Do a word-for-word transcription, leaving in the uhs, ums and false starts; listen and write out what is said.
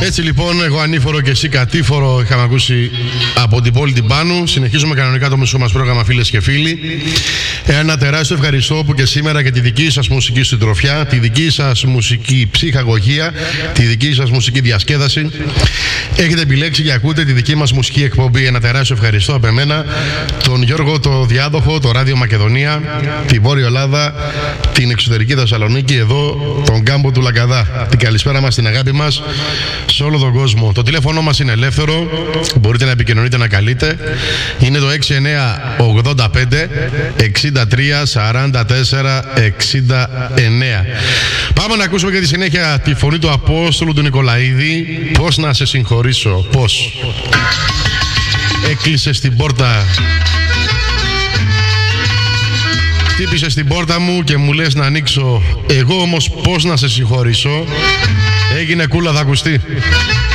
Έτσι λοιπόν, εγώ ανήφορο και εσύ κατήφορο είχαμε ακούσει από την πόλη την Πάνου. Συνεχίζουμε κανονικά το μουσικό μας πρόγραμμα, φίλες και φίλοι. Ένα τεράστιο ευχαριστώ που και σήμερα και τη δική σας μουσική συντροφιά, τη δική σας μουσική ψυχαγωγία, τη δική σας μουσική διασκέδαση έχετε επιλέξει και ακούτε τη δική μας μουσική εκπομπή. Ένα τεράστιο ευχαριστώ από εμένα, τον Γιώργο το Διάδοχο, το Ράδιο Μακεδονία, τη Βόρεια Ελλάδα, την εξωτερική Θεσσαλονίκη, εδώ τον κάμπο του Λαγκαδά. Την καλησπέρα μας, την αγάπη μας σε όλο τον κόσμο. Το τηλέφωνο μας είναι ελεύθερο, μπορείτε να επικοινωνείτε, να καλείτε. Είναι το έξι εννιά ογδόντα πέντε εξήντα τρία σαράντα τέσσερα εξήντα εννέα. Πάμε να ακούσουμε και τη συνέχεια τη φωνή του Απόστολου του Νικολαίδη. Πώς να σε συγχωρήσω, πώς. Έκλεισε την πόρτα, χτύπησε την πόρτα μου και μου λες να ανοίξω. Εγώ όμως πώς να σε συγχωρήσω. Έγινε κούλα, θα ακουστεί.